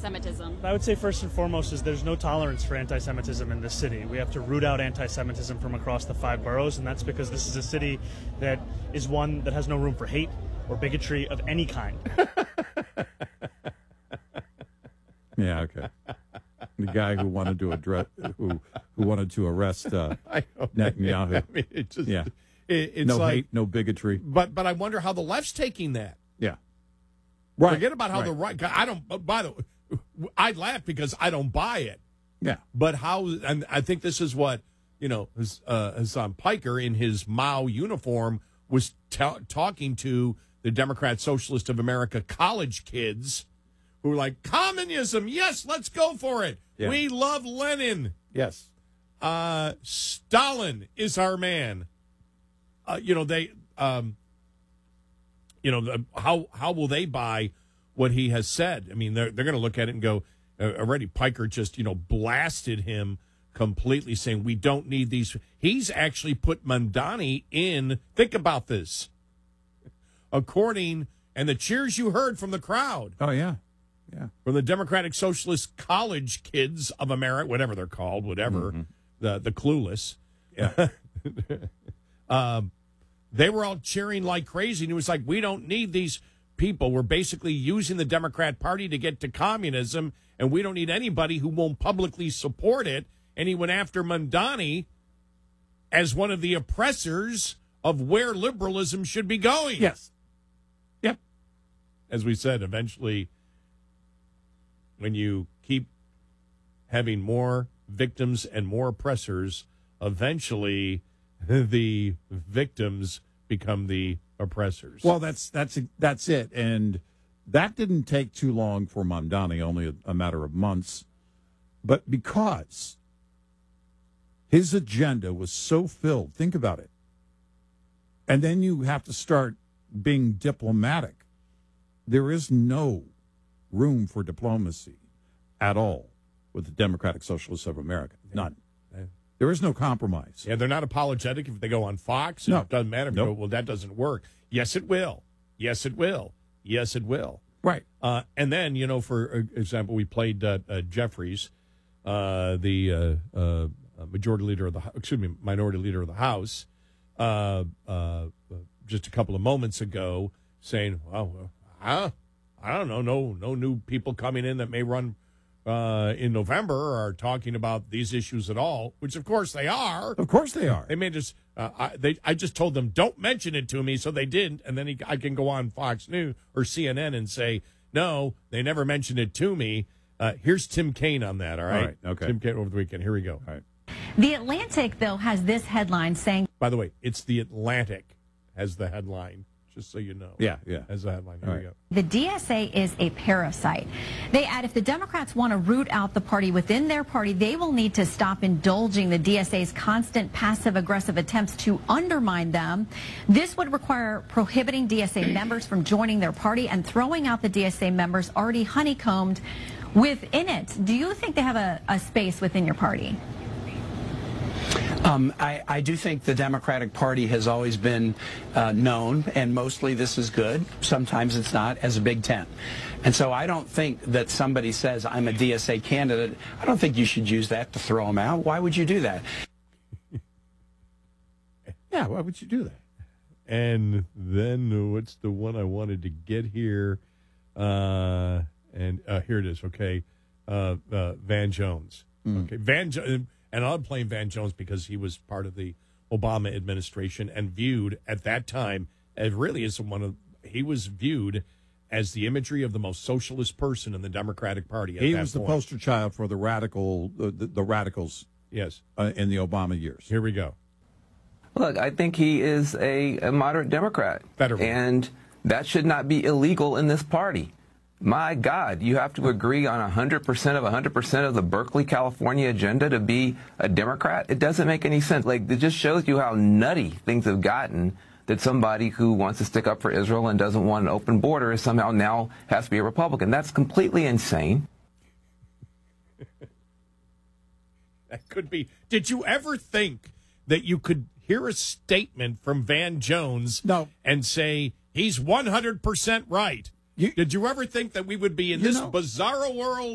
anti-Semitism? I would say first and foremost is there's no tolerance for anti-Semitism in this city. We have to root out anti-Semitism from across the 5 boroughs, and that's because this is a city that is one that has no room for hate or bigotry of any kind. Yeah, okay. The guy who wanted to who wanted to arrest Netanyahu. I mean, it just, yeah. It's no like, hate, no bigotry. But I wonder how the left's taking that. Yeah. Right. Forget about how the right. I don't. By the way, I laugh because I don't buy it. Yeah. But how? And I think this is what Hassan Piker in his Mao uniform was talking to the Democrat Socialist of America college kids who were like, communism, yes, let's go for it. Yeah. We love Lenin. Yes. Stalin is our man. How will they buy what he has said? I mean, they're going to look at it and go, already Piker just, blasted him completely, saying we don't need these. He's actually put Mamdani in. Think about this. And the cheers you heard from the crowd. Oh, yeah. Yeah. From the Democratic Socialist College Kids of America, whatever they're called, the clueless. Yeah. They were all cheering like crazy, and it was like, we don't need these people. We're basically using the Democrat Party to get to communism, and we don't need anybody who won't publicly support it. And he went after Mamdani as one of the oppressors of where liberalism should be going. Yes. Yep. As we said, eventually, when you keep having more victims and more oppressors, eventually the victims become the oppressors. Well, that's it. And that didn't take too long for Mamdani, only a matter of months. But because his agenda was so filled, think about it. And then you have to start being diplomatic. There is no room for diplomacy at all with the Democratic Socialists of America. None. There is no compromise. Yeah, they're not apologetic if they go on Fox. No. It doesn't matter. Nope. Well, that doesn't work. Yes, it will. Yes, it will. Yes, it will. Right. And then, for example, we played Jeffries, the minority leader of the House, just a couple of moments ago, saying, "Well, I don't know, no new people coming in that may run in November are talking about these issues at all," which of course they are. Of course they are. They may just. I just told them don't mention it to me, so they didn't, and then I can go on Fox News or CNN and say no, they never mentioned it to me. Here's Tim Kaine on that. All right. Okay. Tim Kaine over the weekend. Here we go. All right. The Atlantic, though, has this headline saying. By the way, it's the Atlantic has the headline. Just so you know. Yeah. As a headline. Here we go. The DSA is a parasite. They add if the Democrats want to root out the party within their party, they will need to stop indulging the DSA's constant passive-aggressive attempts to undermine them. This would require prohibiting DSA members from joining their party and throwing out the DSA members already honeycombed within it. Do you think they have a space within your party? I do think the Democratic Party has always been known, and mostly this is good. Sometimes it's not, as a Big Tent. And so I don't think that somebody says, I'm a DSA candidate. I don't think you should use that to throw them out. Why would you do that? Yeah, why would you do that? And then what's the one I wanted to get here? And here it is, okay. Van Jones. Okay, Van Jones. And I'm playing Van Jones because he was part of the Obama administration and viewed at that time as really as he was viewed as the imagery of the most socialist person in the Democratic Party. He was the poster child for the radicals. Yes, in the Obama years. Here we go. Look, I think he is a moderate Democrat, and that should not be illegal in this party. My God, you have to agree on 100% of the Berkeley, California agenda to be a Democrat? It doesn't make any sense. Like, it just shows you how nutty things have gotten that somebody who wants to stick up for Israel and doesn't want an open border is somehow now has to be a Republican. That's completely insane. That could be. Did you ever think that you could hear a statement from Van Jones and say, he's 100% right? Did you ever think that we would be in this bizarro world